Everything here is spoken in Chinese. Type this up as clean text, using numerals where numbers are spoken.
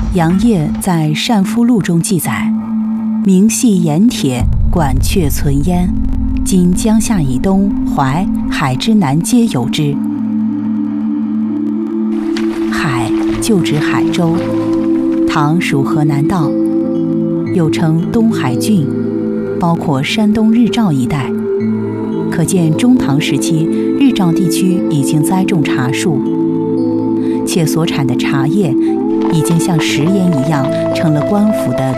杨业在《善夫录》中记载：“明系盐铁，管雀存焉。今江夏以东，淮海之南皆有之。”海就指海州，唐属河南道，又称东海郡，包括山东日照一带。可见中唐时期，日照地区已经栽种茶树，且所产的茶叶已经像食盐一样成了官府的